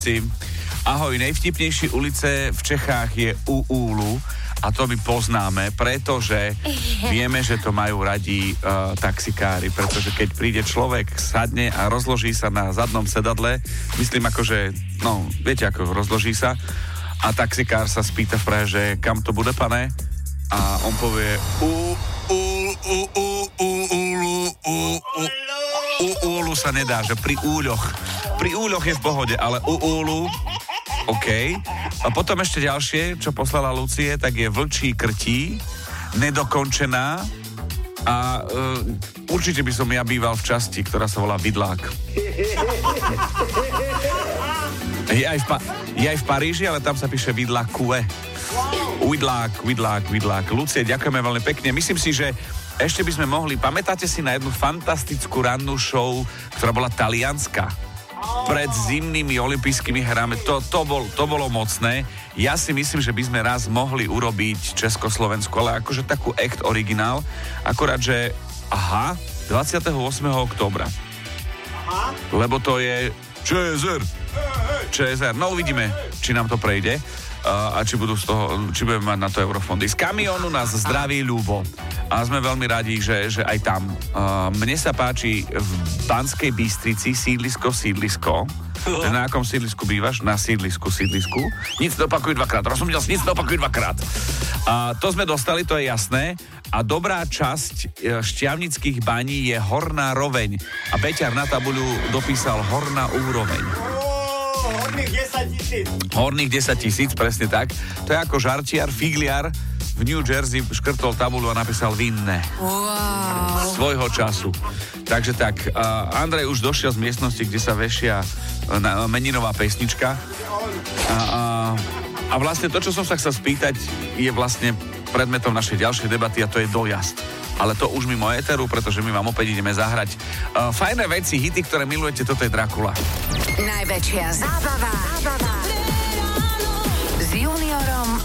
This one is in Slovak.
Ahoj, najvtipnejšie ulice v Čechách je u Úlu a to my poznáme, pretože vieme, že to majú radi taxikári, pretože keď príde človek, sadne a rozloží sa na zadnom sedadle, myslím akože, no, viete ako rozloží sa a taxikár sa spýta v Prahe, že kam to bude, pane? A on povie u Úlu sa nedá, že pri úľoch je v pohode, ale u Úlu OK. A potom ešte ďalšie, čo poslala Lucie, tak je vlčí krtí, nedokončená a určite by som ja býval v časti, ktorá sa volá Vidlák. Je aj v Paríži, ale tam sa píše Vidlakue. Vidlák. Lucie, ďakujeme veľmi pekne. Myslím si, že ešte by sme mohli, pamätáte si na jednu fantastickú rannú show, ktorá bola talianska? Pred zimnými olympijskými hrami. To bolo mocné. Ja si myslím, že by sme raz mohli urobiť Československu, ale akože takú echt originál. Akorát, že 28. októbra. Lebo to je ČSR. No uvidíme, či nám to prejde. A či budeme mať na to eurofondy. Z kamiónu nás zdraví Ľubo. A sme veľmi radi, že aj tam. Mne sa páči v Banskej Bystrici sídlisko. Na akom sídlisku bývaš? Na sídlisku. Nic neopakuj dvakrát. Rozumel si, nic neopakuj dvakrát. To sme dostali, to je jasné. A dobrá časť Šťavnických baní je Horná roveň. A Beťar na tabuľu dopísal Horná úroveň. Horných 10 000, presne tak. To je ako žartiar, figliar v New Jersey škrtol tabuľu a napísal vinné. Wow. Svojho času. Takže tak, Andrej už došiel z miestnosti, kde sa vešia meninová pesnička. A vlastne to, čo som sa chcel spýtať, je vlastne predmetom našej ďalšej debaty a to je dojazd. Ale to už mimo éteru, pretože my vám opäť ideme zahrať fajné veci, hity, ktoré milujete, toto je Drakula. Najväčšia zábava s Juniorom